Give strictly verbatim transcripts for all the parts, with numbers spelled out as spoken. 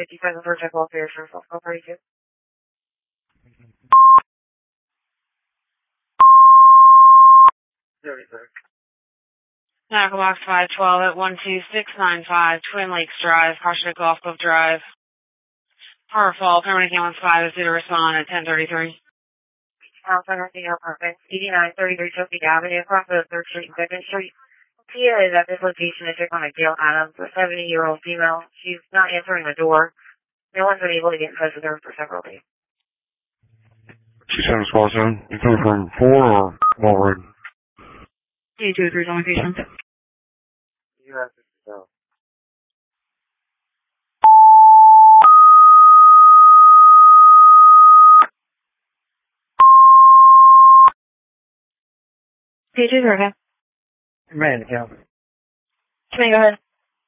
fifty-seven for check welfare, sure, so I'll party two. thirty-six. Medical Box five twelve at one two six nine five, Twin Lakes Drive, Prospect Golf Club Drive. Power Fall, permanent ambulance five is due to respond at ten thirty-three. Alexander Senior Apartment, eighty-nine thirty-three Sophie Avenue, across the third Street and second Street. Tia is at this location to check on a Gail Adams, a seventy-year-old female. She's not answering the door. No one's been able to get in touch with her for several days. Two seven squad seven. You coming from four or Walroad? Two two three location. You have to go. Two two three, okay. Man, yeah. Can I go ahead?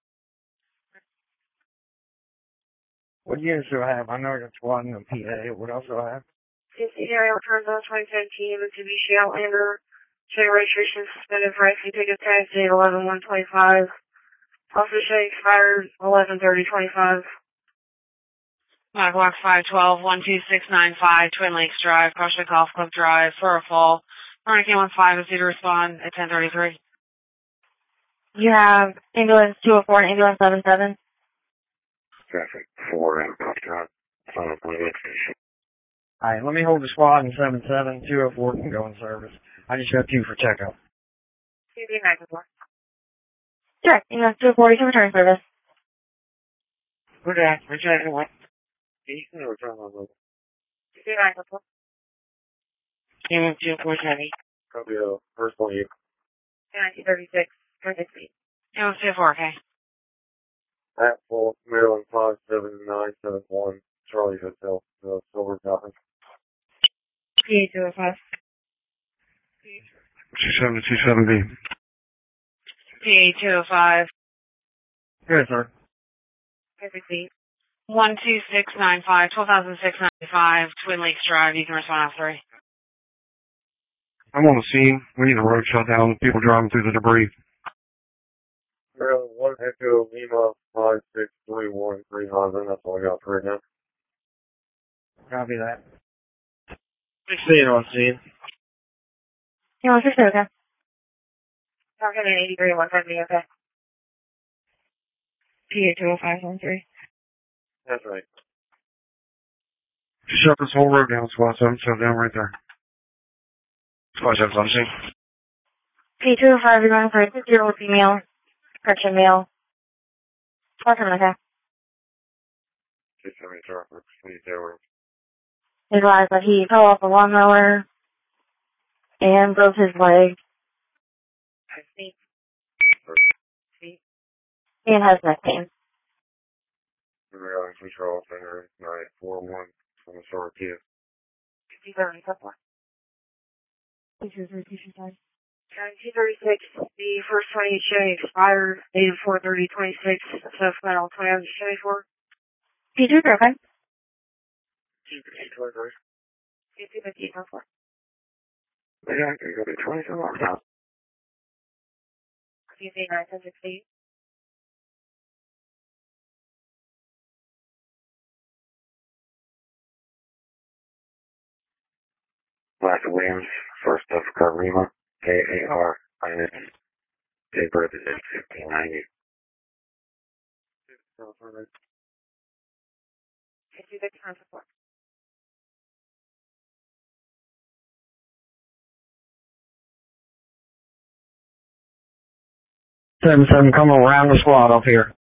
What units do I have? I know I got one in P A. What else do I have? fifty area returns on twenty seventeen, Mitsubishi Outlander. Show registration suspended for I C ticket tax date eleven one twenty-five. Also show expired eleven thirty twenty-five. Medical Box five twelve, one two six nine five, Twin Lakes Drive, Prospect Golf Club Drive, Furrow Fall. Permanent ambulance five is due to respond at ten thirty-three. You have ambulance two oh four and ambulance seven seven. Traffic four and Foxtrot. Son of Twin Lakes Station. Alright, let me hold the squad in seven seven. two oh four can go in service. I just got two for checkup. two three nine four. Sure, ambulance two oh four, you can return service. Good day. Return what? You can return on the two three nine four. Ambulance two oh four heavy. Copy the first one you. nineteen thirty-six. twenty-six feet. Ambulance two oh four, okay. At full, Maryland five seven nine seven one, Charlie Hotel, the Silver Topping. P A two oh five. two seven two seven B. P A two oh five. Good, sir. fifty feet. one two six nine five, twelve thousand six hundred ninety-five, Twin Lakes Drive, you can respond after three. I'm on the scene. We need a road shut down. People driving through the debris. Maryland one Echo Lima five six three one three hundred. That's all I got for right now. Copy that. sixteen on scene. Ambulance six okay. Talking in eighty-three one seventy, okay. P A two oh five one three. That's right. Shut this whole road down, squad seven. Shut down right there. Squad seven's on scene. P A two oh five, you're going for a six-year-old female. Correction male. Squad seven okay. two seven traffic. Please do. Advised that he fell off a lawnmower and broke his leg Feet. Feet. and has neck pain. Maryland Control Center nine four one from the Sora Kia. fifty-seven four. This is repeating time. nineteen thirty-six, the first twenty showing expired, dated four thirty twenty-six, subsequent twenty twenty-four. P two okay. two fifty twenty-three. two fifty four. Yeah, I can go to twenty-seven now. C C nine ten sixty. Black Williams, first of Karima, K A R I N S. Date birth is in fifteen ninety. fifty-six times four. seven seven, come around the squad up here.